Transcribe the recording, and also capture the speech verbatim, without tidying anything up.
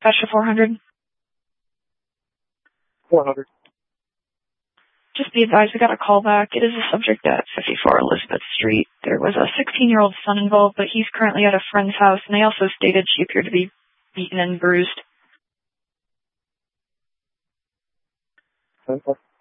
Patch to four hundred. four hundred. Just be advised, we got a call back. It is a subject at fifty-four Elizabeth Street. There was a sixteen-year-old son involved, but he's currently at a friend's house, and they also stated she appeared to be beaten and bruised. Okay.